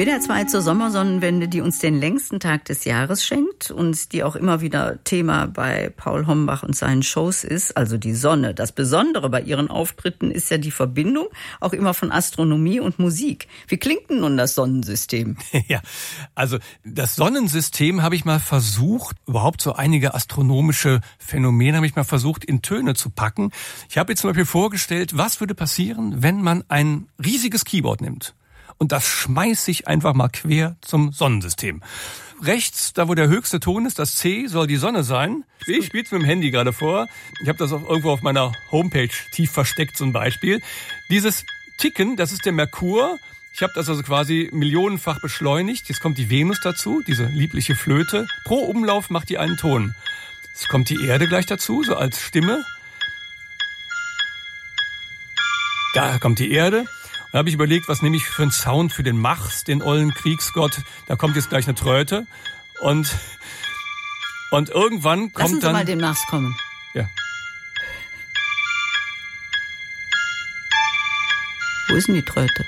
WDR 2 zur Sommersonnenwende, die uns den längsten Tag des Jahres schenkt und die auch immer wieder Thema bei Paul Hombach und seinen Shows ist, also die Sonne. Das Besondere bei ihren Auftritten ist ja die Verbindung auch immer von Astronomie und Musik. Wie klingt denn nun das Sonnensystem? Ja, also das Sonnensystem habe ich mal versucht, überhaupt so einige astronomische Phänomene habe ich mal versucht in Töne zu packen. Ich habe jetzt zum Beispiel vorgestellt, was würde passieren, wenn man ein riesiges Keyboard nimmt. Und das schmeißt sich einfach mal quer zum Sonnensystem. Rechts, da wo der höchste Ton ist, das C, soll die Sonne sein. Ich spiele es mit dem Handy gerade vor. Ich habe das auch irgendwo auf meiner Homepage tief versteckt zum Beispiel. Dieses Ticken, das ist der Merkur. Ich habe das also quasi millionenfach beschleunigt. Jetzt kommt die Venus dazu, diese liebliche Flöte. Pro Umlauf macht die einen Ton. Jetzt kommt die Erde gleich dazu, so als Stimme. Da kommt die Erde. Da habe ich überlegt, was nehme ich für einen Sound für den Mars, den ollen Kriegsgott. Da kommt jetzt gleich eine Tröte. Und irgendwann kommt dann... Lassen Sie mal den Mars kommen. Ja. Wo ist denn die Tröte?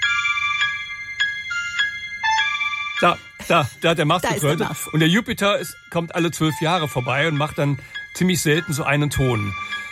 Da hat der Mars Da die ist der Tröte. Mars. Und der Jupiter kommt alle 12 Jahre vorbei und macht dann ziemlich selten so einen Ton.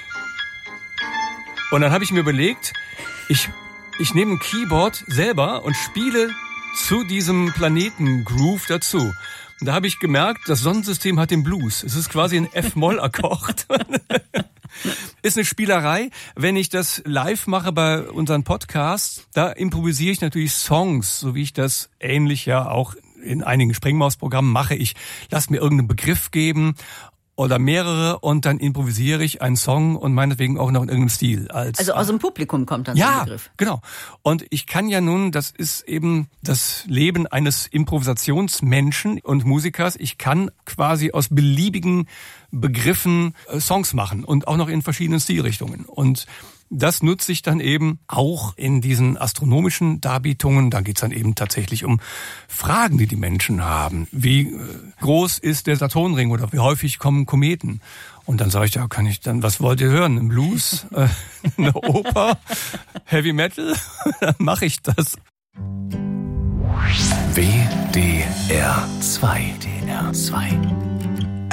Und dann habe ich mir überlegt, ich nehme ein Keyboard selber und spiele zu diesem Planeten-Groove dazu. Und da habe ich gemerkt, das Sonnensystem hat den Blues. Es ist quasi ein F-Moll-Akkord. Ist eine Spielerei. Wenn ich das live mache bei unseren Podcasts, da improvisiere ich natürlich Songs, so wie ich das ähnlich ja auch in einigen Sprengmaus-Programmen mache. Ich lasse mir irgendeinen Begriff geben oder mehrere und dann improvisiere ich einen Song und meinetwegen auch noch in irgendeinem Stil. Also aus dem Publikum kommt dann so ein Begriff. Ja, genau. Und ich kann ja nun, das ist eben das Leben eines Improvisationsmenschen und Musikers, ich kann quasi aus beliebigen Begriffen Songs machen und auch noch in verschiedenen Stilrichtungen. Und das nutze ich dann eben auch in diesen astronomischen Darbietungen. Da geht's dann eben tatsächlich um Fragen, die die Menschen haben. Wie groß ist der Saturnring oder wie häufig kommen Kometen? Und dann sage ich, ja, was wollt ihr hören? Ein Blues? Eine Oper? Heavy Metal? Dann mache ich das. WDR 2.